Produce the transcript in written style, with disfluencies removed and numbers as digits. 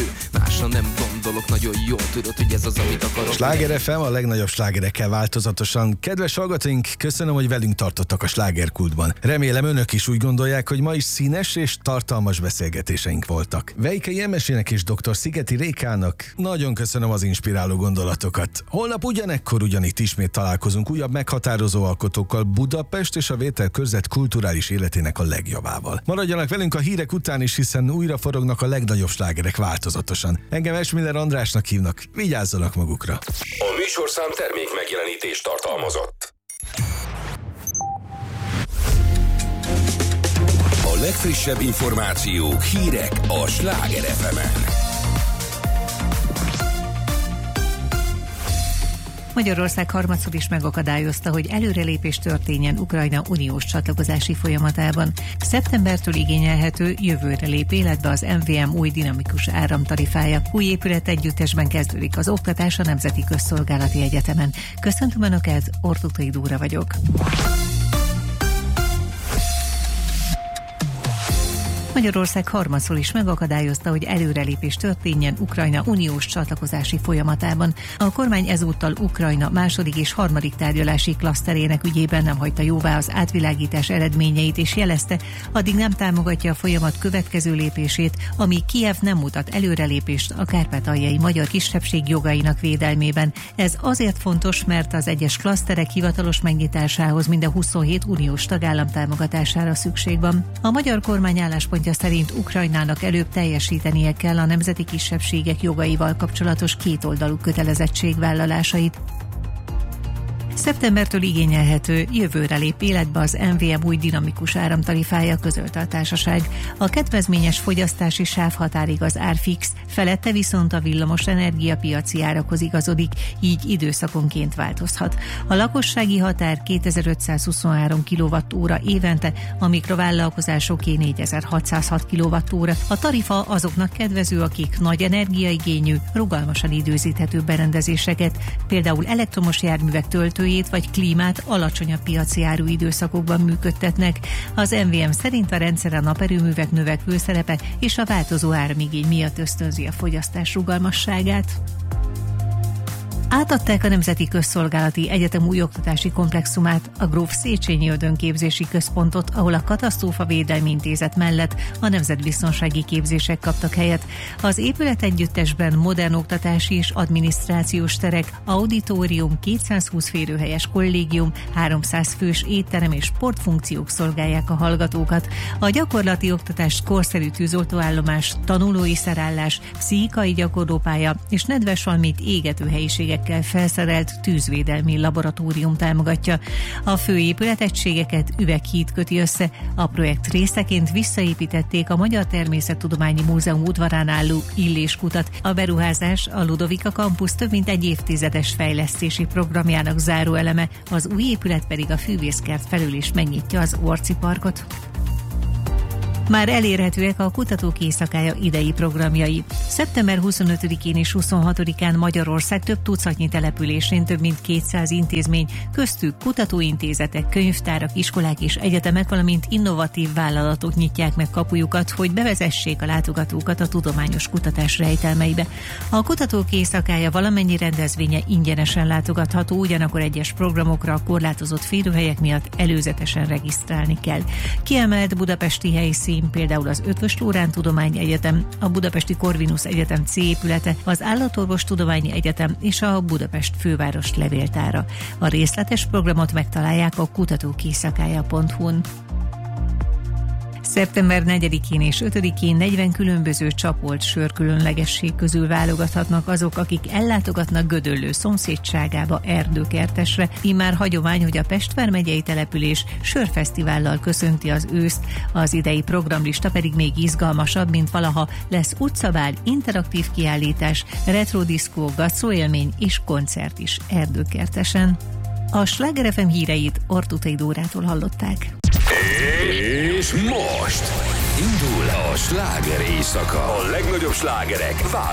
idő. Másra nem gondolok, nagyon jól tudod, hogy ez az, amit akarok. Sláger FM a legnagyobb slágerekkel változatosan. Kedves hallgatóink, köszönöm, hogy velünk tartottak a slágerkultban. Remélem önök is úgy gondolják, hogy ma is színes és tartalmas beszélgetéseink voltak. Veikei Emesének és dr. Szigeti Rékának nagyon köszönöm az inspiráló gondolatokat. Holnap ugyanekkor ugyanitt ismét találkozunk újabb meghatározó alkotókkal Budapest és a Vételkörzet kulturális életének a legjavával. Maradjanak velünk a hírek után is, hiszen újra forognak a legnagyobb slágerek változatosan. Engem Esmiller Andrásnak hívnak, vigyázzanak magukra. A műsorszám termék megjelenítést tartalmazott. A legfrissebb információk, hírek a Sláger FM-en. Magyarország harmadszor is megakadályozta, hogy előrelépés történjen Ukrajna uniós csatlakozási folyamatában. Szeptembertől igényelhető, jövőre lép életbe az MVM új dinamikus áramtarifája. Új épület együttesben kezdődik az oktatás a Nemzeti Közszolgálati Egyetemen. Köszöntöm Önöket, Ortutai Dóra vagyok. Magyarország harmadszor is megakadályozta, hogy előrelépés történjen Ukrajna uniós csatlakozási folyamatában. A kormány ezúttal Ukrajna második és harmadik tárgyalási klaszterének ügyében nem hagyta jóvá az átvilágítás eredményeit, és jelezte, addig nem támogatja a folyamat következő lépését, amíg Kijev nem mutat előrelépést a kárpátaljai magyar kisebbség jogainak védelmében. Ez azért fontos, mert az egyes klaszterek hivatalos megnyitásához minden 27 uniós tagállam támogatására szükség van. A magyar kormány álláspontja szerint Ukrajnának előbb teljesítenie kell a nemzeti kisebbségek jogaival kapcsolatos kétoldalú kötelezettségvállalásait. Szeptembertől igényelhető, jövőre lép életbe az MVM új dinamikus áramtarifája, közölte a társaság. A kedvezményes fogyasztási sávhatárig az ár fix, felette viszont a villamos energiapiaci árakhoz igazodik, így időszakonként változhat. A lakossági határ 2523 kWh évente, a mikrovállalkozásoké 4606 kWh. A tarifa azoknak kedvező, akik nagy energiaigényű, rugalmasan időzíthető berendezéseket, például elektromos járművek töltőjét vagy klímát alacsonyabb piaci áru időszakokban működtetnek. Az MVM szerint a rendszer a naperőművek növekvő szerepe és a változó áramigény miatt ösztönzi a fogyasztás rugalmasságát. Átadták a Nemzeti Közszolgálati Egyetem új oktatási komplexumát, a Gróf Széchenyi Ödönképzési Központot, ahol a Katasztrófavédelmi Intézet mellett a nemzetbiztonsági képzések kaptak helyet. Az épület együttesben modern oktatási és adminisztrációs terek, auditorium, 220 férőhelyes kollégium, 300 fős étterem és sportfunkciók szolgálják a hallgatókat. A gyakorlati oktatást korszerű tűzoltóállomás, tanulói szerállás, pszichikai gyakorlópálya és nedves valmit égető helyiségek felszerelt tűzvédelmi laboratórium támogatja. A főépületegységeket üveghíd köti össze. A projekt részeként visszaépítették a Magyar Természettudományi Múzeum udvarán álló Illéskutat. A beruházás a Ludovika Campus több mint egy évtizedes fejlesztési programjának záróeleme, az új épület pedig a Fűvészkert felül is megnyitja az Orci parkot. Már elérhetőek a Kutatók Éjszakája idei programjai. Szeptember 25-én és 26-án Magyarország több tucatnyi településén több mint 200 intézmény, köztük kutatóintézetek, könyvtárak, iskolák és egyetemek, valamint innovatív vállalatok nyitják meg kapujukat, hogy bevezessék a látogatókat a tudományos kutatás rejtelmeibe. A Kutatók Éjszakája valamennyi rendezvénye ingyenesen látogatható, ugyanakkor egyes programokra a korlátozott férőhelyek miatt előzetesen regisztrálni kell. Kiemelt budapesti helyszín például az Eötvös Loránd Tudományegyetem, a Budapesti Corvinus Egyetem C épülete, az Állatorvostudományi Egyetem és a Budapest főváros levéltára. A részletes programot megtalálják a kutatókéjszakája.hu-n. Szeptember 4-én és 5-én 40 különböző csapolt sörkülönlegesség közül válogathatnak azok, akik ellátogatnak Gödöllő szomszédságába Erdőkertesre. Immár hagyomány, hogy a Pest vármegyei település sörfesztivállal köszönti az őszt, az idei programlista pedig még izgalmasabb, mint valaha. Lesz utcabál, interaktív kiállítás, retrodiszkó, gasztroélmény és koncert is Erdőkertesen. A Sláger FM híreit Ortutai Dórától hallották. És most indul a sláger éjszaka. A legnagyobb slágerek